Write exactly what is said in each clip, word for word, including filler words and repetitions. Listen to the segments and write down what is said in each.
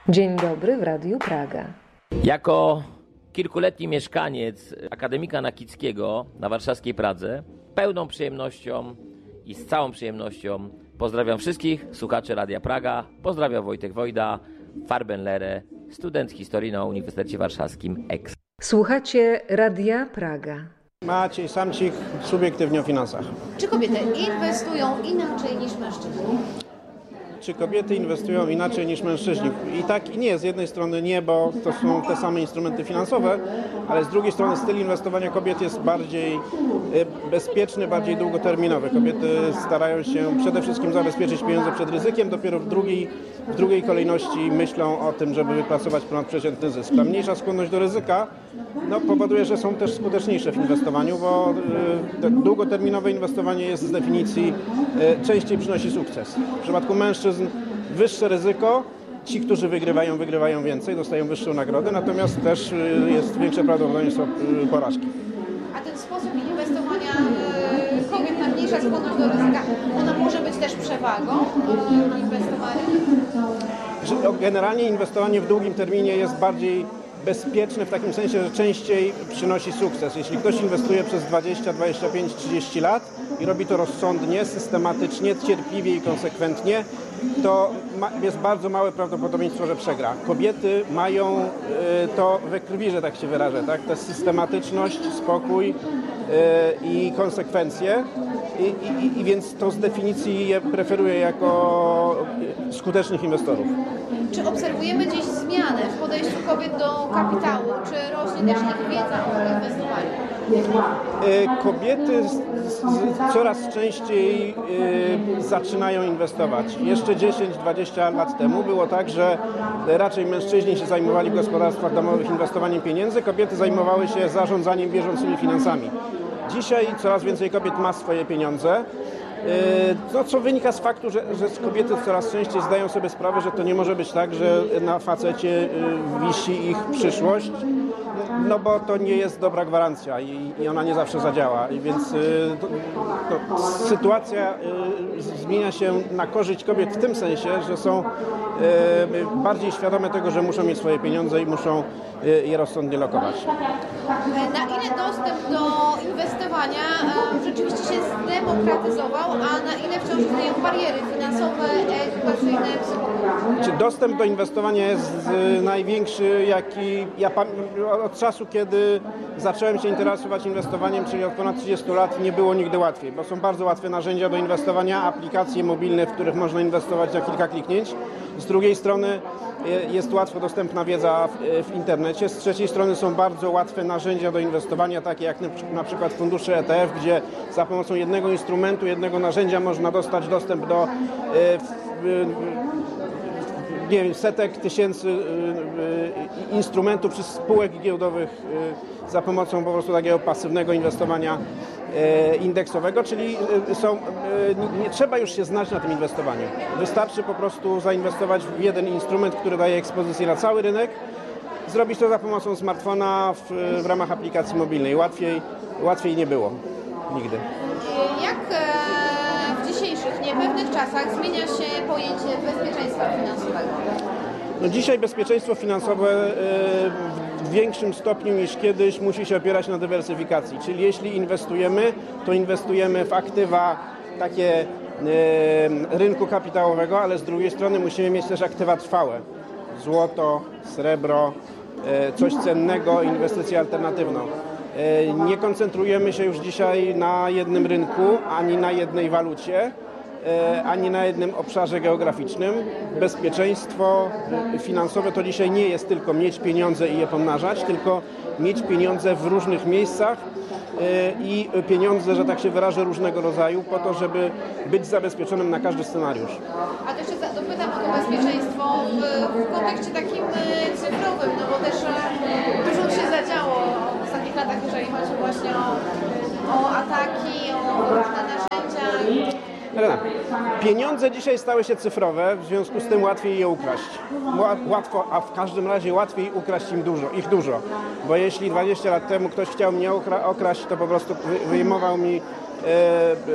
Dzień dobry w Radiu Praga. Jako kilkuletni mieszkaniec Akademika Nakickiego na warszawskiej Pradze pełną przyjemnością i z całą przyjemnością pozdrawiam wszystkich słuchaczy Radia Praga. Pozdrawiam Wojtek Wojda, Farbenlehre, student historii na Uniwersytecie Warszawskim Ex. Słuchacie Radia Praga. Maciej Samcik, subiektywnie o finansach. Czy kobiety inwestują inaczej niż mężczyźni? Czy kobiety inwestują inaczej niż mężczyźni? I tak i nie. Z jednej strony nie, bo to są te same instrumenty finansowe, ale z drugiej strony styl inwestowania kobiet jest bardziej bezpieczny, bardziej długoterminowy. Kobiety starają się przede wszystkim zabezpieczyć pieniądze przed ryzykiem, dopiero w drugiej, w drugiej kolejności myślą o tym, żeby wypracować ponadprzeciętny zysk. Ta mniejsza skłonność do ryzyka no, powoduje, że są też skuteczniejsze w inwestowaniu, bo y, długoterminowe inwestowanie jest z definicji y, częściej przynosi sukces. W przypadku mężczyzn wyższe ryzyko, ci, którzy wygrywają, wygrywają więcej, dostają wyższą nagrodę, natomiast też y, jest większe prawdopodobieństwo y, porażki. A ten sposób inwestowania y, kobiet na mniejsza skłonność do ryzyka, ona może być też przewagą y, inwestowania? Generalnie inwestowanie w długim terminie jest bardziej bezpieczne w takim sensie, że częściej przynosi sukces. Jeśli ktoś inwestuje przez dwadzieścia, dwadzieścia pięć, trzydzieści lat i robi to rozsądnie, systematycznie, cierpliwie i konsekwentnie, to ma, jest bardzo małe prawdopodobieństwo, że przegra. Kobiety mają y, to we krwi, że tak się wyrażę, tak? Tę systematyczność, spokój y, i konsekwencje I, i, i więc to z definicji je preferuję jako skutecznych inwestorów. Czy obserwujemy dziś zmianę w podejściu kobiet do kapitału? Czy rośnie też ich wiedza o inwestowaniu? Kobiety z, z, coraz częściej y, zaczynają inwestować. Jeszcze dziesięć dwadzieścia lat temu było tak, że raczej mężczyźni się zajmowali w gospodarstwach domowych inwestowaniem pieniędzy, kobiety zajmowały się zarządzaniem bieżącymi finansami. Dzisiaj coraz więcej kobiet ma swoje pieniądze. No, co wynika z faktu, że, że kobiety coraz częściej zdają sobie sprawę, że to nie może być tak, że na facecie wisi ich przyszłość, no bo to nie jest dobra gwarancja i, i ona nie zawsze zadziała. I więc to, to sytuacja zmienia się na korzyść kobiet w tym sensie, że są bardziej świadome tego, że muszą mieć swoje pieniądze i muszą je rozsądnie lokować. Na ile dostęp do inwestowania rzeczywiście się zdemokratyzował, a na ile wciąż istnieją bariery finansowe, edukacyjne, psychologiczne? Czy dostęp do inwestowania jest największy, jaki ja od czasu, kiedy zacząłem się interesować inwestowaniem, czyli od ponad trzydziestu lat, nie było nigdy łatwiej, bo są bardzo łatwe narzędzia do inwestowania, aplikacje mobilne, w których można inwestować za kilka kliknięć. Z drugiej strony jest łatwo dostępna wiedza w, w internecie. Z trzeciej strony są bardzo łatwe narzędzia do inwestowania, takie jak na przykład fundusze E T F, gdzie za pomocą jednego instrumentu, jednego narzędzia można dostać dostęp do nie wiem, setek tysięcy instrumentów czy spółek giełdowych za pomocą po prostu takiego pasywnego inwestowania indeksowego, czyli są, nie, nie trzeba już się znać na tym inwestowaniu. Wystarczy po prostu zainwestować w jeden instrument, który daje ekspozycję na cały rynek, zrobić to za pomocą smartfona w, w ramach aplikacji mobilnej. Łatwiej, łatwiej nie było. Nigdy. Jak w dzisiejszych niepewnych czasach zmienia się pojęcie bezpieczeństwa finansowego? No dzisiaj bezpieczeństwo finansowe w większym stopniu niż kiedyś musi się opierać na dywersyfikacji. Czyli jeśli inwestujemy, to inwestujemy w aktywa takie rynku kapitałowego, ale z drugiej strony musimy mieć też aktywa trwałe. Złoto, srebro, coś cennego, inwestycję alternatywną. Nie koncentrujemy się już dzisiaj na jednym rynku, ani na jednej walucie, ani na jednym obszarze geograficznym. Bezpieczeństwo finansowe to dzisiaj nie jest tylko mieć pieniądze i je pomnażać, tylko mieć pieniądze w różnych miejscach i pieniądze, że tak się wyrażę, różnego rodzaju, po to, żeby być zabezpieczonym na każdy scenariusz. A to jeszcze dopytam o to bezpieczeństwo w, w kontekście takim cyfrowym, no bo też dużo się zadziało w ostatnich latach, jeżeli chodzi właśnie o, o ataki, o różne narzędzia. Pieniądze dzisiaj stały się cyfrowe, w związku z tym łatwiej je ukraść. Łatwo, a w każdym razie łatwiej ukraść im dużo, ich dużo. Bo jeśli dwadzieścia lat temu ktoś chciał mnie okraść, to po prostu wyjmował mi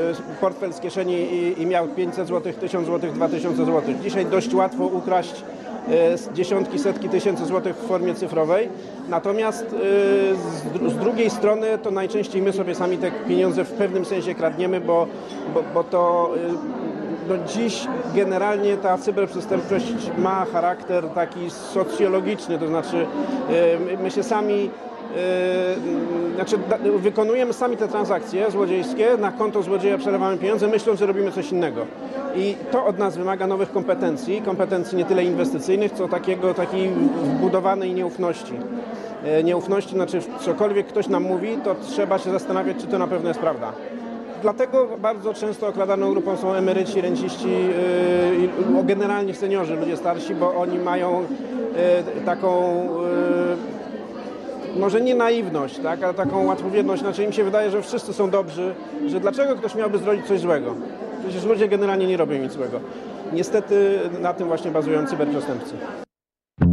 portfel z kieszeni i, i miał pięćset złotych, tysiąc złotych, dwa tysiące złotych. Dzisiaj dość łatwo ukraść e, dziesiątki, setki tysięcy złotych w formie cyfrowej. Natomiast e, z, dru- z drugiej strony to najczęściej my sobie sami te pieniądze w pewnym sensie kradniemy, bo, bo, bo to e, no dziś generalnie ta cyberprzestępczość ma charakter taki socjologiczny, to znaczy e, my się sami Yy, znaczy da, wykonujemy sami te transakcje złodziejskie, na konto złodzieja przelewamy pieniądze, myśląc, że robimy coś innego. I to od nas wymaga nowych kompetencji, kompetencji nie tyle inwestycyjnych, co takiego, takiej wbudowanej nieufności. Yy, nieufności, znaczy cokolwiek ktoś nam mówi, to trzeba się zastanawiać, czy to na pewno jest prawda. Dlatego bardzo często okradaną grupą są emeryci, renciści, yy, generalnie seniorzy, ludzie starsi, bo oni mają yy, taką yy, może nie naiwność, tak, ale taką łatwowierność, znaczy im się wydaje, że wszyscy są dobrzy, że dlaczego ktoś miałby zrobić coś złego? Przecież ludzie generalnie nie robią nic złego. Niestety na tym właśnie bazują cyberprzestępcy.